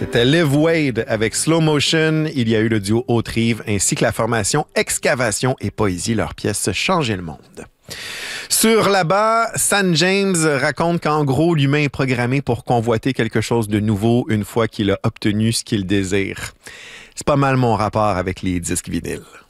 C'était Liv Wade avec Slow Motion. Il y a eu le duo Haute-Rive ainsi que la formation Excavation et Poésie. Leur pièce Changer le monde. Sur là-bas, San James raconte qu'en gros, l'humain est programmé pour convoiter quelque chose de nouveau une fois qu'il a obtenu ce qu'il désire. C'est pas mal mon rapport avec les disques vinyles.